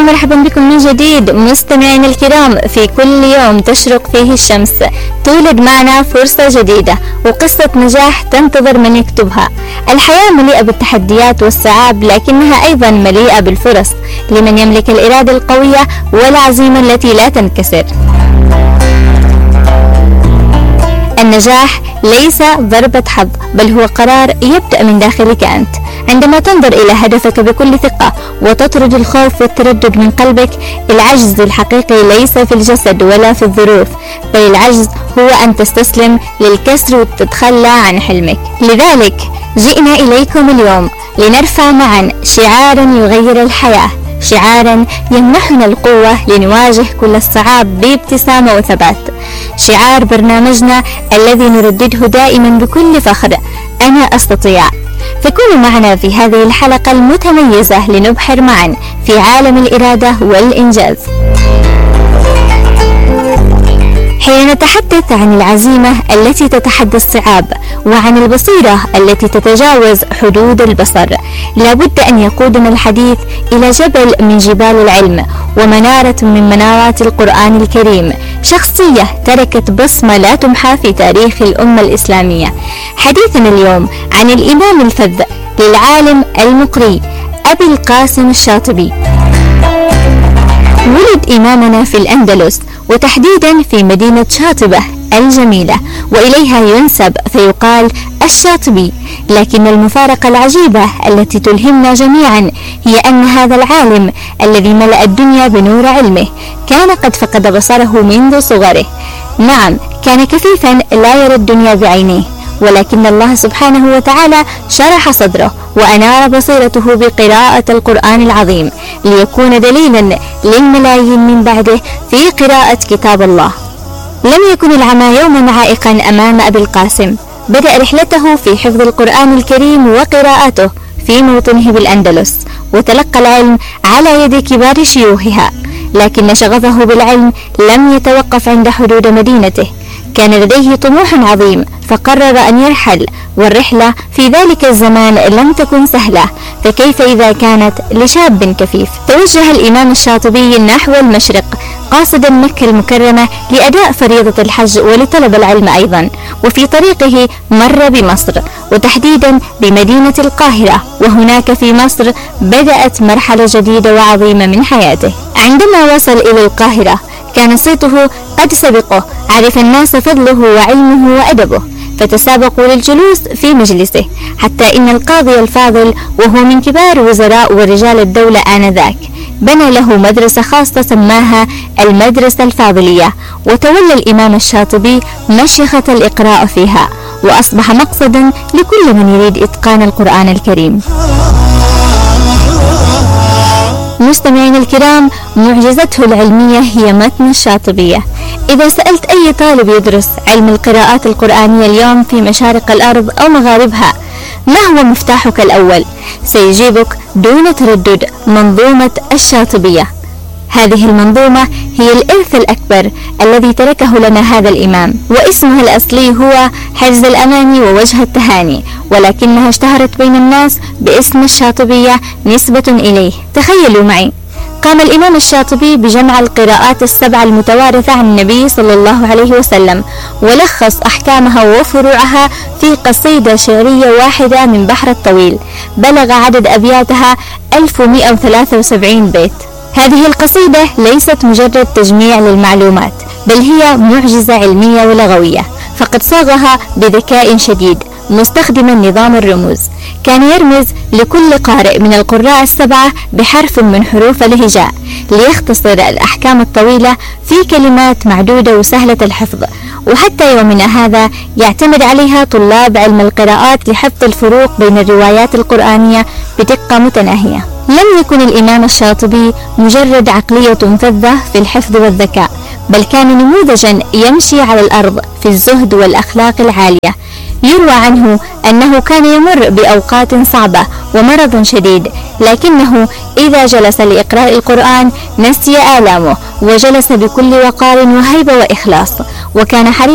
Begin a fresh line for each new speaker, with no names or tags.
ومرحبا بكم من جديد مستمعينا الكرام. في كل يوم تشرق فيه الشمس تولد معنا فرصة جديدة وقصة نجاح تنتظر من يكتبها. الحياة مليئة بالتحديات والصعاب، لكنها أيضا مليئة بالفرص لمن يملك الإرادة القوية والعزيمة التي لا تنكسر. النجاح ليس ضربة حظ، بل هو قرار يبدأ من داخلك أنت. عندما تنظر إلى هدفك بكل ثقة وتطرد الخوف والتردد من قلبك، العجز الحقيقي ليس في الجسد ولا في الظروف، بل العجز هو أن تستسلم للكسر وتتخلى عن حلمك. لذلك جئنا إليكم اليوم لنرفع معا شعارا يغير الحياة، شعارا يمنحنا القوة لنواجه كل الصعاب بابتسامة وثبات. شعار برنامجنا الذي نردده دائما بكل فخر: أنا أستطيع. فكونوا معنا في هذه الحلقة المتميزة لنبحر معا في عالم الإرادة والإنجاز. حين نتحدث عن العزيمة التي تتحدى الصعاب وعن البصيرة التي تتجاوز حدود البصر، لابد أن يقودنا الحديث إلى جبل من جبال العلم ومنارة من منارات القرآن الكريم، شخصية تركت بصمة لا تمحى في تاريخ الأمة الإسلامية. حديثنا اليوم عن الإمام الفذ للعالم المقري أبي القاسم الشاطبي. ولد إمامنا في الأندلس، وتحديدا في مدينة شاطبة الجميلة، وإليها ينسب فيقال الشاطبي. لكن المفارقة العجيبة التي تلهمنا جميعا هي أن هذا العالم الذي ملأ الدنيا بنور علمه كان قد فقد بصره منذ صغره. نعم، كان كفيفا لا يرى الدنيا بعينيه، ولكن الله سبحانه وتعالى شرح صدره وأنار بصيرته بقراءة القرآن العظيم، ليكون دليلا للملايين من بعده في قراءة كتاب الله. لم يكن العمى يوما عائقا أمام أبي القاسم. بدأ رحلته في حفظ القرآن الكريم وقراءته في موطنه بالأندلس، وتلقى العلم على يد كبار شيوخها. لكن شغفه بالعلم لم يتوقف عند حدود مدينته، كان لديه طموح عظيم فقرر أن يرحل، والرحلة في ذلك الزمان لم تكن سهلة، فكيف إذا كانت لشاب كفيف؟ توجه الإمام الشاطبي نحو المشرق قاصدا مكة المكرمة لأداء فريضة الحج ولطلب العلم أيضا. وفي طريقه مر بمصر، وتحديدا بمدينة القاهرة، وهناك في مصر بدأت مرحلة جديدة وعظيمة من حياته. عندما وصل إلى القاهرة كان صيته قد سبقه، عرف الناس فضله وعلمه وأدبه، فتسابقوا للجلوس في مجلسه، حتى إن القاضي الفاضل وهو من كبار وزراء ورجال الدولة آنذاك بنى له مدرسة خاصة سماها المدرسة الفاضلية، وتولى الإمام الشاطبي مشيخة الإقراء فيها، وأصبح مقصدا لكل من يريد إتقان القرآن الكريم. مستمعين الكرام، معجزته العلمية هي متن الشاطبية. إذا سألت أي طالب يدرس علم القراءات القرآنية اليوم في مشارق الأرض أو مغاربها ما هو مفتاحك الأول، سيجيبك دون تردد منظومة الشاطبية. هذه المنظومة هي الإرث الأكبر الذي تركه لنا هذا الإمام، واسمها الأصلي هو حجز الأماني ووجه التهاني، ولكنها اشتهرت بين الناس باسم الشاطبية نسبة إليه. تخيلوا معي، قام الإمام الشاطبي بجمع القراءات السبع المتوارثة عن النبي صلى الله عليه وسلم، ولخص أحكامها وفروعها في قصيدة شعرية واحدة من بحر الطويل، بلغ عدد أبياتها 1173 بيت. هذه القصيدة ليست مجرد تجميع للمعلومات، بل هي معجزة علمية ولغوية، فقد صاغها بذكاء شديد مستخدما نظام الرموز. كان يرمز لكل قارئ من القراء السبعة بحرف من حروف الهجاء، ليختصر الأحكام الطويلة في كلمات معدودة وسهلة الحفظ. وحتى يومنا هذا يعتمد عليها طلاب علم القراءات لحفظ الفروق بين الروايات القرآنية بدقة متناهية. لم يكن الإمام الشاطبي مجرد عقلية فذة في الحفظ والذكاء، بل كان نموذجا يمشي على الأرض في الزهد والأخلاق العالية. يروى عنه أنه كان يمر بأوقات صعبة ومرض شديد، لكنه إذا جلس لإقراء القرآن نسي آلامه، وجلس بكل وقار وهيبة وإخلاص، وكان حريصا